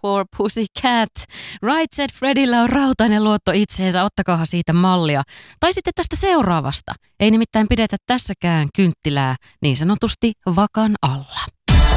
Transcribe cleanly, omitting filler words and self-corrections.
poor pussycat. Right said Fredillä on rautainen luotto itseensä, ottakaahan siitä mallia. Tai sitten tästä seuraavasta. Ei nimittäin pidetä tässäkään kynttilää niin sanotusti vakan alla.